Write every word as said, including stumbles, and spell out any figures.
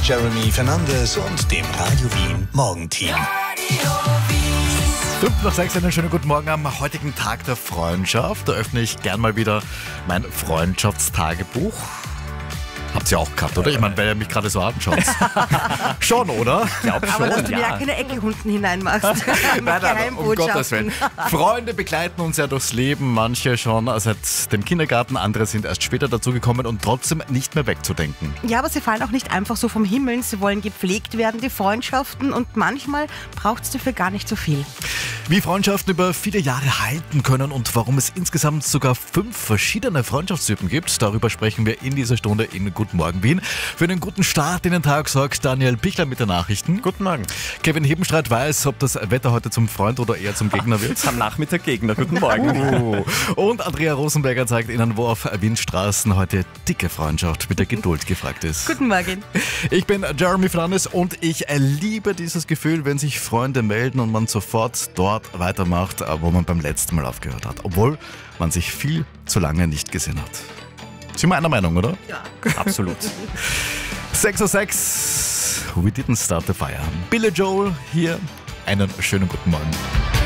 Jeremy Fernandes und dem Radio Wien Morgenteam. Fünf nach sechs, einen schönen guten Morgen am heutigen Tag der Freundschaft. Da öffne ich gern mal wieder mein Freundschaftstagebuch. Habt ihr auch gehabt, oder? Ich meine, weil ihr mich gerade so anschaut. Schon, oder? Ich glaube schon, Aber dass du ja. mir ja keine Ecke unten hineinmachst. Mit Nein, nein, um Gottes Geheimbotschaften. Willen. Freunde begleiten uns ja durchs Leben, manche schon seit dem Kindergarten, andere sind erst später dazugekommen und trotzdem nicht mehr wegzudenken. Ja, aber sie fallen auch nicht einfach so vom Himmel. Sie wollen gepflegt werden, die Freundschaften. Und manchmal braucht es dafür gar nicht so viel. Wie Freundschaften über viele Jahre halten können und warum es insgesamt sogar fünf verschiedene Freundschaftstypen gibt, darüber sprechen wir in dieser Stunde in Guten Morgen Wien. Für einen guten Start in den Tag sorgt Daniel Pichler mit den Nachrichten. Guten Morgen. Kevin Hebenstreit weiß, ob das Wetter heute zum Freund oder eher zum Gegner wird. Am Nachmittag Gegner. Guten Morgen. Und Andrea Rosenberger zeigt Ihnen, wo auf Windstraßen heute dicke Freundschaft mit der Geduld gefragt ist. Guten Morgen. Ich bin Jeremy Fernandes und ich liebe dieses Gefühl, wenn sich Freunde melden und man sofort dort weitermacht, wo man beim letzten Mal aufgehört hat. Obwohl man sich viel zu lange nicht gesehen hat. Sind wir einer Meinung, oder? Ja. Absolut. sechs Uhr sechs, we didn't start the fire. Billy Joel hier, einen schönen guten Morgen.